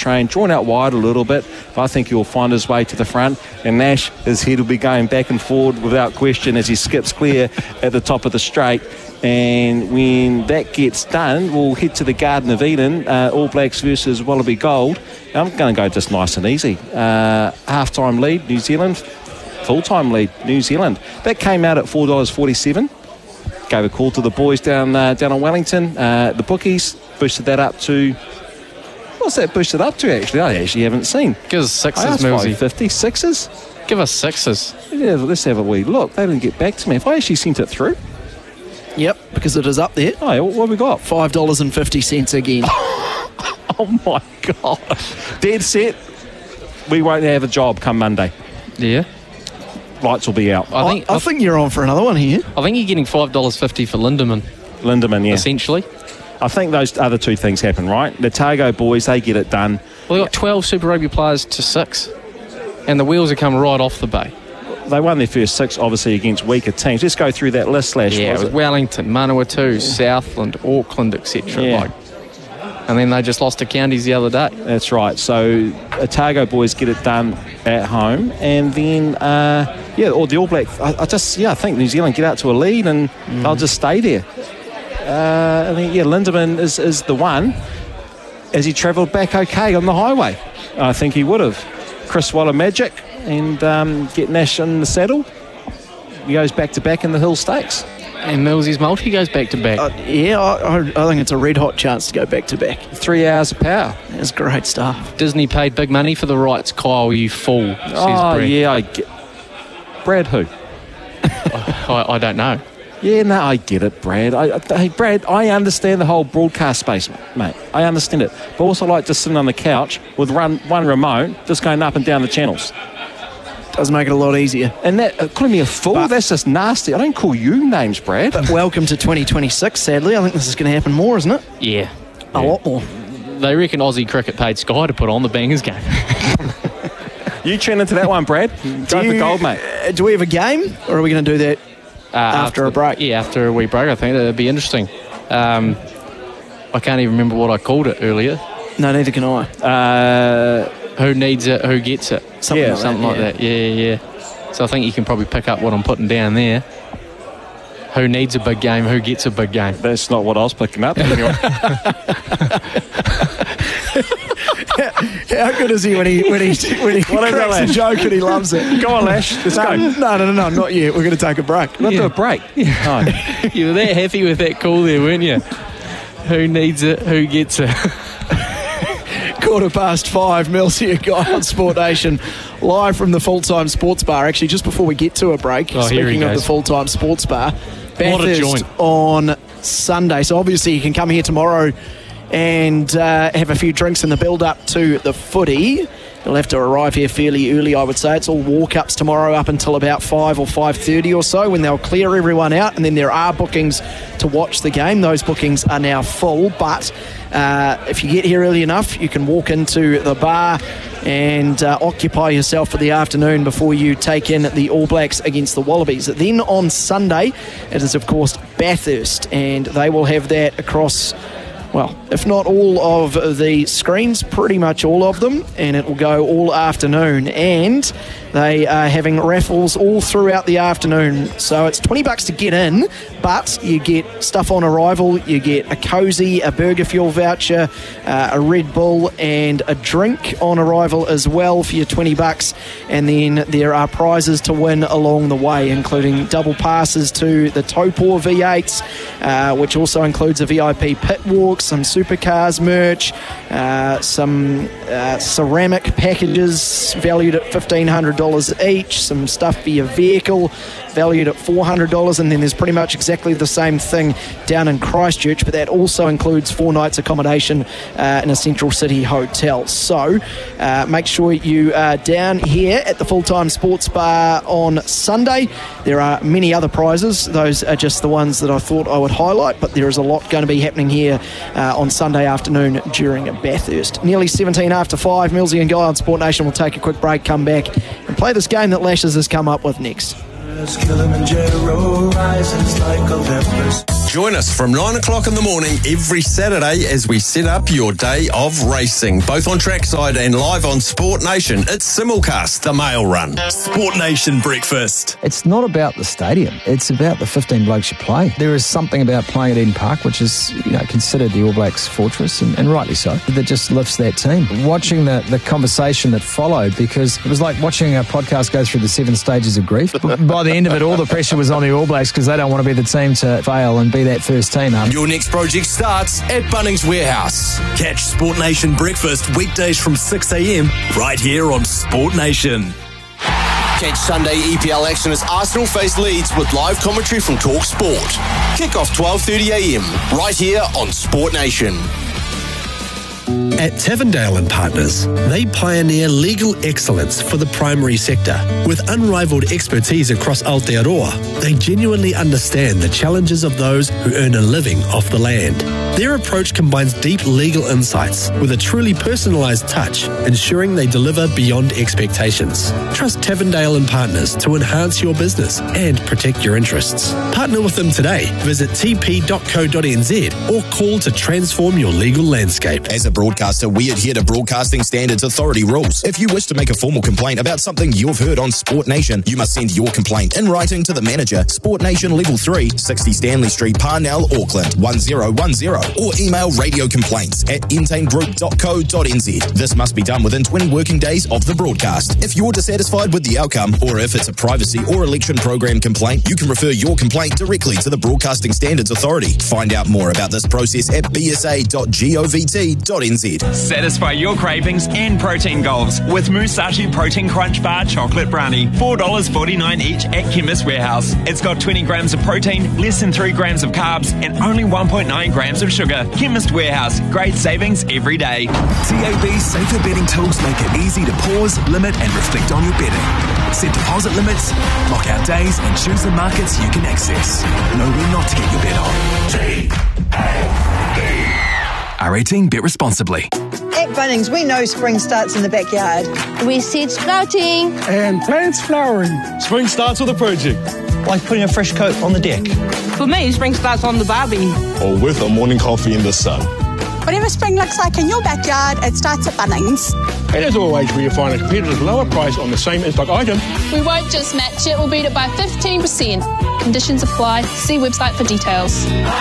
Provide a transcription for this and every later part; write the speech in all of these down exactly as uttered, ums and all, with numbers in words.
train, drawn out wide a little bit, but I think he'll find his way to the front, and Nash, his head will be going back and forward without question as he skips clear at the top of the straight. And when that gets done, we'll head to the Garden of Eden, uh, All Blacks versus Wallaby Gold. I'm going to go just nice and easy. Uh, half-time lead, New Zealand. Full-time lead, New Zealand. That came out at four dollars forty-seven. Gave a call to the boys down uh, down in Wellington. Uh, the bookies boosted that up to... What's that boosted up to, actually? I actually haven't seen. Give us sixes, I asked Millsy. five fifty. Sixes? Give us sixes. Yeah, let's have a wee look. They didn't get back to me. Have I actually sent it through? Yep, because it is up there. Oh, yeah, what have we got? five dollars fifty again. Oh, my God. Dead set. We won't have a job come Monday. Yeah. Lights will be out. I think I, I I, think you're on for another one here. I think you're getting five dollars fifty for Lindemann, Lindemann, yeah. essentially. I think those other two things happen, right? The Otago boys, they get it done. Well, they've got twelve Super Rugby players to six, and the wheels are coming right off the bay. They won their first six, obviously, against weaker teams. Let's go through that list, Slash. Yeah, was it was it? Wellington, Manawatu, Southland, Auckland, et cetera. Yeah. Like, and then they just lost to counties the other day. That's right. So Otago boys get it done at home, and then uh, yeah, or the All Blacks. I, I just yeah, I think New Zealand get out to a lead, and mm. they'll just stay there. Uh, I think yeah, Lindemann is is the one. As he travelled back okay on the highway, I think he would have. Chris Waller magic and um, get Nash in the saddle. He goes back to back in the Hill Stakes. And Millsy's multi goes back to back. Uh, yeah, I, I think it's a red hot chance to go back to back. Three hours of power. That's great stuff. Disney paid big money for the rights. Kyle, you fool. Says Oh Brad. yeah, I get. Brad who? I, I don't know. Yeah, no, I get it, Brad. I, I, hey, Brad, I understand the whole broadcast space, mate. I understand it. But also like just sitting on the couch with one, one remote, just going up and down the channels. Does make it a lot easier. And that, uh, calling me a fool, But- that's just nasty. I don't call you names, Brad. But welcome to twenty twenty-six, sadly. I think this is going to happen more, isn't it? Yeah. A lot more. They reckon Aussie Cricket paid Sky to put on the Bangers game. You tune into that one, Brad. Go Do for you- gold, mate. uh, Do we have a game, or are we going to do that Uh, after, a break? Yeah, after a wee break, I think that'd be interesting. Um, I can't even remember what I called it earlier. No, neither can I. Uh, Who needs it? Who gets it? Something Yeah, like Something that. like yeah. that. Yeah, yeah. So I think you can probably pick up what I'm putting down there. Who needs a big game? Who gets a big game? that's not what I was picking up. Anyway. How good is he when he when he when he What is that, cracks a Lash? joke and he loves it? Go on, Lash. Let's No, go. no, no, no, no, not yet. We're going to take a break. Let's Yeah. do a break. Oh. You were that happy with that call there, weren't you? Who needs it? Who gets it? Quarter past five, Millsy and Guy on Sport Nation, live from the Full-Time Sports Bar. Actually, just before we get to a break, Oh, here he speaking of goes. the Full-Time Sports Bar, What a Bathurst joint. on Sunday. So obviously you can come here tomorrow and uh, have a few drinks in the build-up to the footy. You'll have to arrive here fairly early, I would say. It's all walk-ups tomorrow up until about five or five thirty or so when they'll clear everyone out, and then there are bookings to watch the game. Those bookings are now full, but uh, if you get here early enough, you can walk into the bar and uh, occupy yourself for the afternoon before you take in the All Blacks against the Wallabies. Then on Sunday, it is, of course, Bathurst, and they will have that across... well, if not all of the screens, pretty much all of them, and it will go all afternoon. And they are having raffles all throughout the afternoon. So it's twenty bucks to get in, but you get stuff on arrival. You get a cozy, a Burger Fuel voucher, uh, a Red Bull, and a drink on arrival as well for your twenty bucks. And then there are prizes to win along the way, including double passes to the Topor V eights, uh, which also includes a V I P pit walk, some supercars merch, uh, some uh, ceramic packages valued at fifteen hundred dollars each, some stuff for your vehicle valued at four hundred dollars, and then there's pretty much exactly the same thing down in Christchurch, but that also includes four nights accommodation uh, in a Central City hotel. So uh, make sure you are down here at the Full-Time Sports Bar on Sunday. There are many other prizes. Those are just the ones that I thought I would highlight, but there is a lot going to be happening here uh, on Sunday afternoon during Bathurst. Nearly seventeen after five. Millsy and Guy on Sport Nation will take a quick break, come back and play this game that Lashes has come up with next. Kilimanjaro rises like Olympus. Join us from nine o'clock in the morning every Saturday as we set up your day of racing, both on trackside and live on Sport Nation. It's Simulcast, the Mail Run. Sport Nation Breakfast. It's not about the stadium. It's about the fifteen blokes you play. There is something about playing at Eden Park, which is, you know, considered the All Blacks fortress, and, and rightly so, that just lifts that team. Watching the, the conversation that followed, because it was like watching a podcast go through the seven stages of grief. By the end of it, all the pressure was on the All Blacks because they don't want to be the team to fail and be that first team up. Your next project starts at Bunnings Warehouse. Catch Sport Nation Breakfast weekdays from six a.m. right here on Sport Nation. Catch Sunday E P L action as Arsenal face Leeds with live commentary from Talk Sport. Kick off twelve thirty a.m. right here on Sport Nation. At Tavendale and Partners, they pioneer legal excellence for the primary sector. With unrivaled expertise across Aotearoa, they genuinely understand the challenges of those who earn a living off the land. Their approach combines deep legal insights with a truly personalised touch, ensuring they deliver beyond expectations. Trust Tavendale and Partners to enhance your business and protect your interests. Partner with them today. Visit t p dot co dot n z or call to transform your legal landscape. As a broadcaster, we adhere to Broadcasting Standards Authority rules. If you wish to make a formal complaint about something you've heard on Sport Nation, you must send your complaint in writing to the manager, Sport Nation Level three, sixty Stanley Street, Parnell, Auckland, one zero one zero, or email radio complaints at entane group dot co dot n z. This must be done within twenty working days of the broadcast. If you're dissatisfied with the outcome, or if it's a privacy or election program complaint, you can refer your complaint directly to the Broadcasting Standards Authority. Find out more about this process at b s a dot govt dot n z. Satisfy your cravings and protein goals with Musashi Protein Crunch Bar Chocolate Brownie. four dollars forty-nine each at Chemist Warehouse. It's got twenty grams of protein, less than three grams of carbs, and only one point nine grams of sugar. Chemist Warehouse. Great savings every day. T A B's safer betting tools make it easy to pause, limit and reflect on your betting. Set deposit limits, lock out days and choose the markets you can access. Know when not to get your bet on. T A B. R eighteen, bet responsibly. At Bunnings, we know spring starts in the backyard. We seed sprouting. And plants flowering. Spring starts with a project. Like putting a fresh coat on the deck. For me, spring starts on the barbie. Or with a morning coffee in the sun. Whatever spring looks like in your backyard, it starts at Bunnings. And as always, where you find a competitive lower price on the same in-stock item. We won't just match it, we'll beat it by fifteen percent. Conditions apply. See website for details.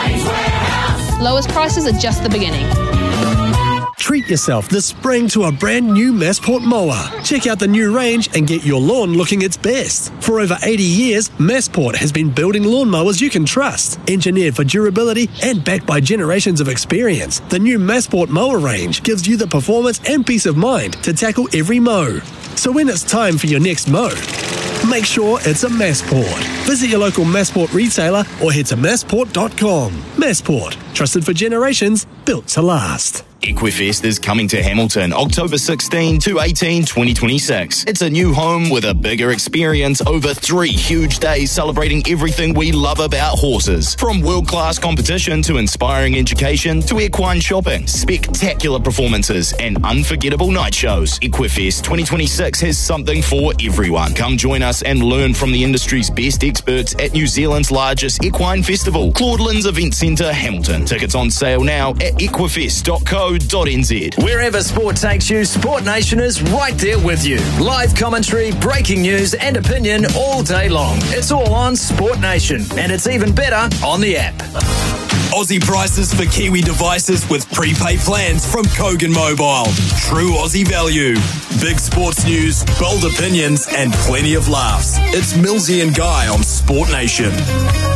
Lowest prices are just the beginning. Treat yourself this spring to a brand new Massport mower. Check out the new range and get your lawn looking its best. For over eighty years, Massport has been building lawnmowers you can trust. Engineered for durability and backed by generations of experience, the new Massport mower range gives you the performance and peace of mind to tackle every mow. So when it's time for your next mow, make sure it's a Massport. Visit your local Massport retailer or head to massport dot com. Massport, trusted for generations, built to last. Equifest is coming to Hamilton October sixteenth to eighteenth, twenty twenty-six. It's a new home with a bigger experience over three huge days celebrating everything we love about horses. From world-class competition to inspiring education to equine shopping, spectacular performances and unforgettable night shows. Equifest twenty twenty-six has something for everyone. Come join us and learn from the industry's best experts at New Zealand's largest equine festival, Claudelands Event Centre, Hamilton. Tickets on sale now at equifest dot co dot n z. Wherever sport takes you, Sport Nation is right there with you. Live commentary, breaking news and opinion all day long. It's all on Sport Nation, and it's even better on the app. Aussie prices for Kiwi devices with prepaid plans from Kogan Mobile. True Aussie value. Big sports news, bold opinions and plenty of laughs. It's Millsy and Guy on Sport Nation.